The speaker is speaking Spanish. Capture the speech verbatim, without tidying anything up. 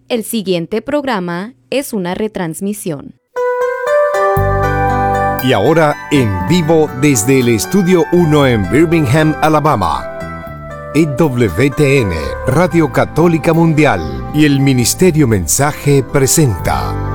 El siguiente programa es una retransmisión. Y ahora en vivo desde el Estudio uno en Birmingham, Alabama, E W T N, Radio Católica Mundial y el Ministerio Mensaje presenta